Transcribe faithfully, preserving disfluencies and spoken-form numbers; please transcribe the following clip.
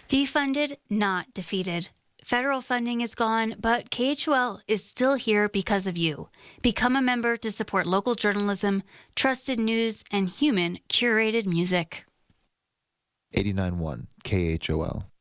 Defunded, not defeated. Federal funding is gone, but K H O L is still here because of you. Become a member to support local journalism, trusted news, and human curated music. eighty-nine point one K H O L.